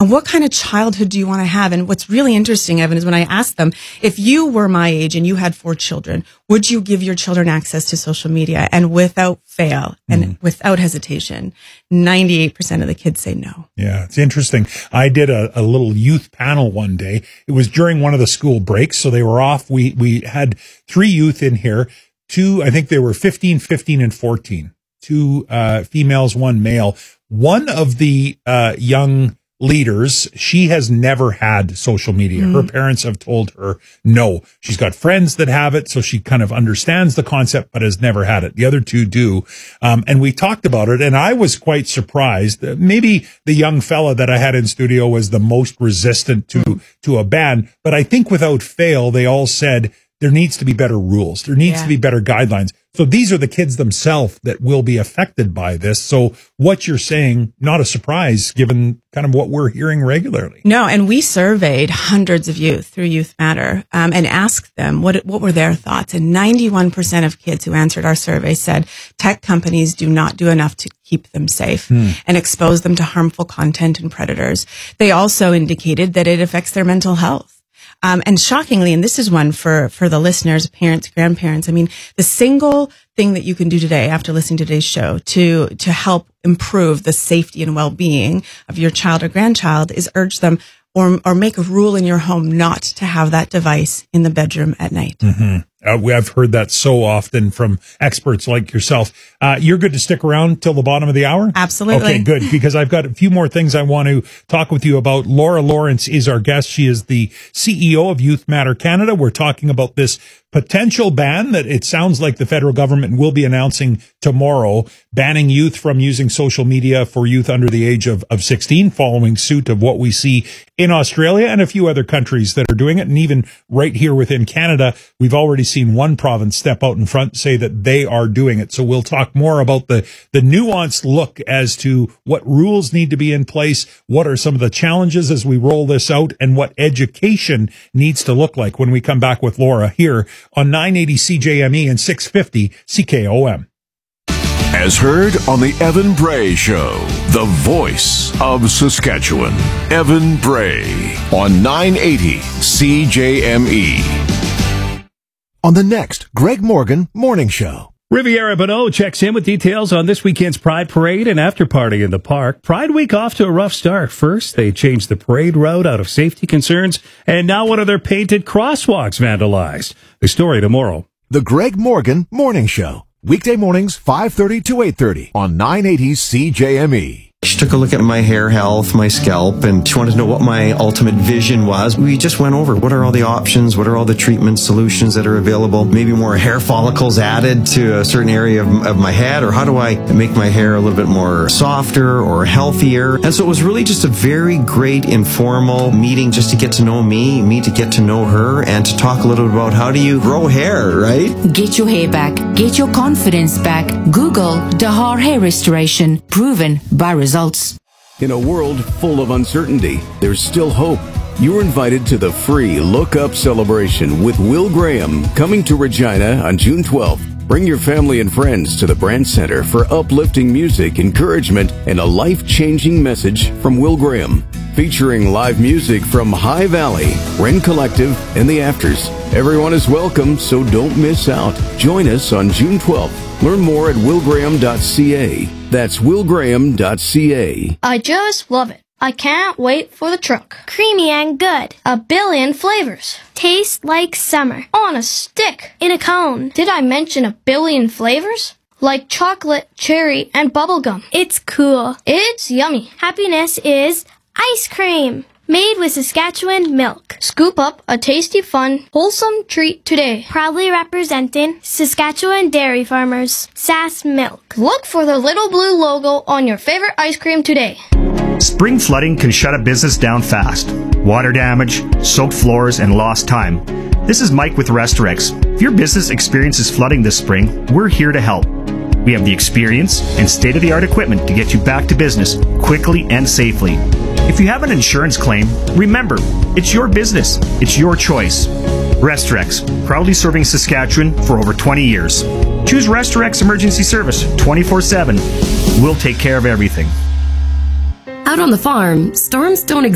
And what kind of childhood do you want to have? And what's really interesting, Evan, is when I asked them, if you were my age and you had 4 children, would you give your children access to social media? And without fail and without hesitation, 98% of the kids say no. Yeah, it's interesting. I did a little youth panel one day. It was during one of the school breaks, so they were off. We had 3 youth in here. 2, I think they were 15, and 14. 2 females, 1 male. One of the young leaders, she has never had social media. Her parents have told her no. She's got friends that have it, so she kind of understands the concept, but has never had it. The other 2 do. And we talked about it, and I was quite surprised. Maybe the young fella that I had in studio was the most resistant to a ban, but I think without fail, they all said there needs to be better rules. There needs to be better guidelines. So these are the kids themselves that will be affected by this. So what you're saying, not a surprise given kind of what we're hearing regularly. No, and we surveyed hundreds of youth through Youth Matter and asked them what were their thoughts. And 91% of kids who answered our survey said tech companies do not do enough to keep them safe and expose them to harmful content and predators. They also indicated that it affects their mental health. And shockingly, and this is one for the listeners, parents, grandparents, I mean, the single thing that you can do today after listening to today's show to help improve the safety and well-being of your child or grandchild is urge them or make a rule in your home not to have that device in the bedroom at night. I've heard that so often from experts like yourself. You're good to stick around till the bottom of the hour? Absolutely. Okay, good, because I've got a few more things I want to talk with you about. Laura Lawrence is our guest. She is the CEO of Youth Matter Canada. We're talking about this potential ban that it sounds like the federal government will be announcing tomorrow, banning youth from using social media for youth under the age of 16, following suit of what we see in Australia and a few other countries that are doing it. And even right here within Canada, we've already seen one province step out in front, say that they are doing it. So we'll talk more about the nuanced look as to what rules need to be in place, what are some of the challenges as we roll this out, and what education needs to look like when we come back with Laura here on 980 CJME and 650 CKOM. As heard on the Evan Bray Show, the voice of Saskatchewan. Evan Bray on 980 CJME. On the next Greg Morgan Morning Show. Riviera Bonneau checks in with details on this weekend's Pride Parade and after party in the park. Pride Week off to a rough start. First, they changed the parade route out of safety concerns, and now one of their painted crosswalks vandalized. The story tomorrow. The Greg Morgan Morning Show. Weekday mornings, 5:30 to 8:30 on 980 CJME. She took a look at my hair health, my scalp, and she wanted to know what my ultimate vision was. We just went over what are all the options, what are all the treatment solutions that are available, maybe more hair follicles added to a certain area of my head, or how do I make my hair a little bit more softer or healthier. And so it was really just a very great informal meeting just to get to know me to get to know her, and to talk a little bit about how do you grow hair, right? Get your hair back. Get your confidence back. Google Dahar Hair Restoration. Proven by results. In a world full of uncertainty, there's still hope. You're invited to the free Look Up celebration with Will Graham, coming to Regina on June 12th. Bring your family and friends to the Brand Center for uplifting music, encouragement, and a life-changing message from Will Graham. Featuring live music from High Valley, Wren Collective, and The Afters. Everyone is welcome, so don't miss out. Join us on June 12th. Learn more at willgraham.ca. That's willgraham.ca. I just love it. I can't wait for the truck. Creamy and good. A billion flavors. Tastes like summer. On a stick. In a cone. Did I mention a billion flavors? Like chocolate, cherry, and bubblegum. It's cool. It's yummy. Happiness is ice cream. Made with Saskatchewan milk. Scoop up a tasty, fun, wholesome treat today. Proudly representing Saskatchewan dairy farmers. Sass Milk. Look for the little blue logo on your favorite ice cream today. Spring flooding can shut a business down fast. Water damage, soaked floors, and lost time. This is Mike with Restorex. If your business experiences flooding this spring, we're here to help. We have the experience and state-of-the-art equipment to get you back to business quickly and safely. If you have an insurance claim, remember, it's your business. It's your choice. Restorex, proudly serving Saskatchewan for over 20 years. Choose Restorex Emergency Service 24/7. We'll take care of everything. Out on the farm, storms don't